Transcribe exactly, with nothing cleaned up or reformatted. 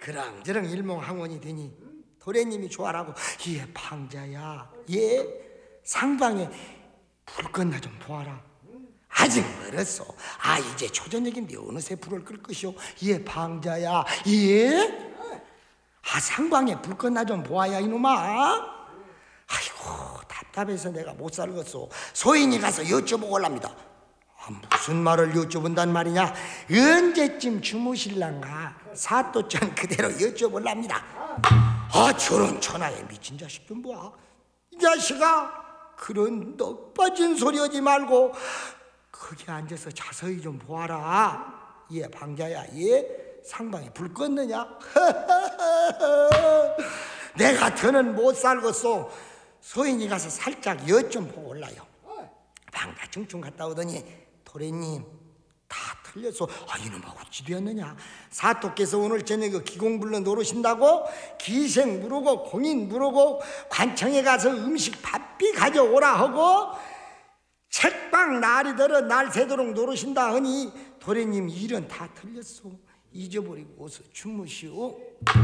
그랑저랑 일몽항원이 되니 도련님이 좋아라고 예 방자야 예 상방에 불 껐나 좀 보아라. 아직 멀었어. 아 이제 초저녁인데 어느새 불을 끌 것이오. 예 방자야 예? 아 상방에 불 껐나 좀 보아야 이놈아. 아이고 답답해서 내가 못 살겠어. 소인이 가서 여쭤보고 올랍니다. 아, 무슨 말을 여쭤본단 말이냐. 언제쯤 주무실란가 사또전 그대로 여쭤볼랍니다. 아 저런 천하에 미친 자식 좀 봐. 이 자식아 그런 넉 빠진 소리 하지 말고 거기 앉아서 자세히 좀 보아라. 예 방자야 예? 상방에 불 껐느냐? 내가 더는 못 살겠소. 소인이 가서 살짝 엿 좀 보고 올라요. 방자 중충 갔다 오더니 도련님 다 틀렸어. 아 이놈아 어찌 되었느냐. 사또께서 오늘 저녁에 기공불로 노르신다고 기생 물으고 공인 물으고 관청에 가서 음식 밥비 가져오라 하고 책방 날이 들어 날 새도록 노르신다 하니 도련님 일은 다 틀렸어. 잊어버리고 어서 주무시오.